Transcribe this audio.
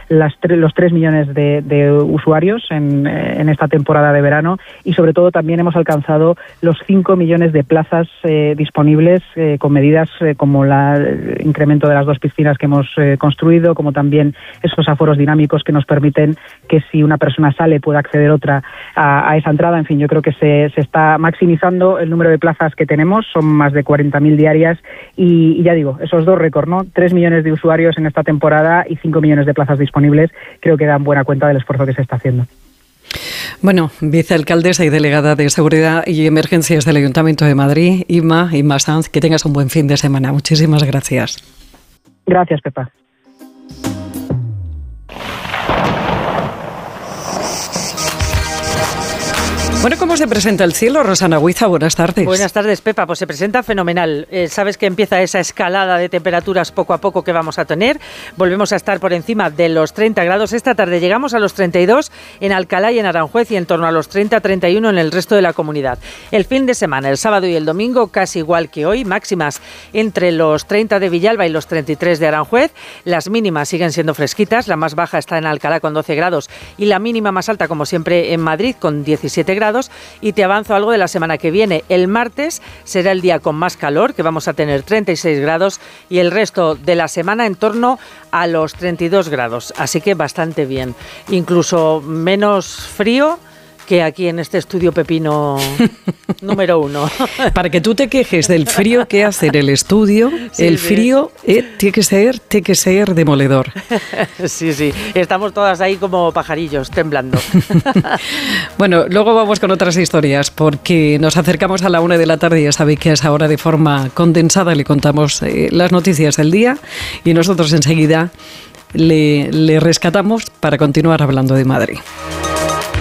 los 3 millones de usuarios en esta temporada de verano, y sobre todo también hemos alcanzado los 5 millones de plazas disponibles con medidas como el incremento de las 2 piscinas que hemos construido, como también esos aforos dinámicos que nos permiten que si una persona sale pueda acceder otra a esa entrada. En fin, yo creo que se está maximizando el número de plazas que tenemos, son más de 40.000 diarias y ya digo, esos 2 récords, ¿no? 3 millones de usuarios en esta temporada y 5 millones de plazas disponibles, creo que dan buena cuenta del esfuerzo que se está haciendo. Bueno, vicealcaldesa y delegada de Seguridad y Emergencias del Ayuntamiento de Madrid, Inma Sanz, que tengas un buen fin de semana. Muchísimas gracias. Gracias, Pepa. Bueno, ¿cómo se presenta el cielo, Rosana Huiza? Buenas tardes. Buenas tardes, Pepa. Pues se presenta fenomenal. Sabes que empieza esa escalada de temperaturas poco a poco que vamos a tener. Volvemos a estar por encima de los 30 grados. Esta tarde llegamos a los 32 en Alcalá y en Aranjuez y en torno a los 30-31 en el resto de la comunidad. El fin de semana, el sábado y el domingo, casi igual que hoy. Máximas entre los 30 de Villalba y los 33 de Aranjuez. Las mínimas siguen siendo fresquitas. La más baja está en Alcalá con 12 grados y la mínima más alta, como siempre, en Madrid con 17 grados. Y te avanzo algo de la semana que viene. El martes será el día con más calor, que vamos a tener 36 grados, y el resto de la semana en torno a los 32 grados. Así que bastante bien. Incluso menos frío que aquí en este estudio pepino número 1. Para que tú te quejes del frío que hace en el estudio, sí, el frío tiene que ser demoledor. Sí, estamos todas ahí como pajarillos, temblando. Bueno, luego vamos con otras historias, porque nos acercamos a la 1 de la tarde, ya sabéis que a esa hora de forma condensada le contamos las noticias del día, y nosotros enseguida le rescatamos para continuar hablando de Madrid.